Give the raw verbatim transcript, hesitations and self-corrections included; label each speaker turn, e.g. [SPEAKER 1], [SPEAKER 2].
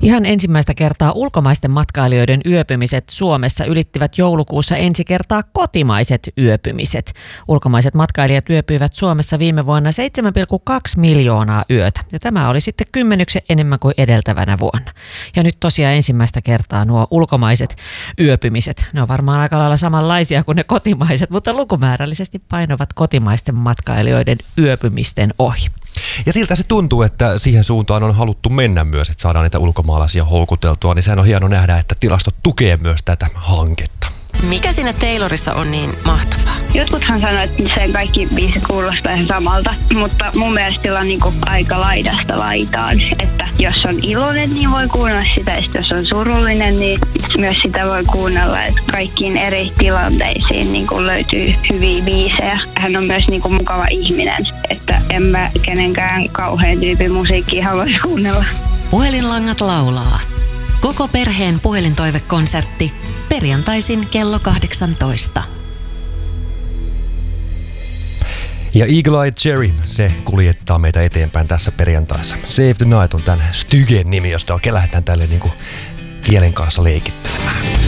[SPEAKER 1] Ihan ensimmäistä kertaa ulkomaisten matkailijoiden yöpymiset Suomessa ylittivät joulukuussa ensi kertaa kotimaiset yöpymiset. Ulkomaiset matkailijat yöpyivät Suomessa viime vuonna seitsemän pilkku kaksi miljoonaa yötä. Ja tämä oli sitten kymmenyksen enemmän kuin edeltävänä vuonna. Ja nyt tosiaan ensimmäistä kertaa nuo ulkomaiset yöpymiset. Ne on varmaan aika lailla samanlaisia kuin ne kotimaiset, mutta lukumäärällisesti painovat kotimaisten matkailijoiden yöpymisten ohi.
[SPEAKER 2] Ja siltä se tuntuu, että siihen suuntaan on haluttu mennä myös, että saadaan niitä ulkomaalaisia houkuteltua, niin sehän on hieno nähdä, että tilastot tukee myös tätä hanketta.
[SPEAKER 3] Mikä siinä Taylorissa on niin mahtavaa?
[SPEAKER 4] Jotkuthan sanoo, että sen kaikki biisit kuulostaa ihan samalta, mutta mun mielestä sillä on niinku aika laidasta laitaan. Että jos on iloinen, niin voi kuunnella sitä, ja jos on surullinen, niin myös sitä voi kuunnella. Että kaikkiin eri tilanteisiin niinku löytyy hyviä biisejä. Hän on myös niinku mukava ihminen, että en mä kenenkään kauhean tyypin musiikkia haluaisi kuunnella.
[SPEAKER 3] Puhelinlangat laulaa. Koko perheen puhelintoivekonsertti perjantaisin kello kahdeksantoista.
[SPEAKER 2] Ja Eagle Eye Cherry, se kuljettaa meitä eteenpäin tässä perjantaissa. Save the Night on tämän Stygen nimi, josta oikein lähdetään tälle niinku kielen kanssa leikittelemään.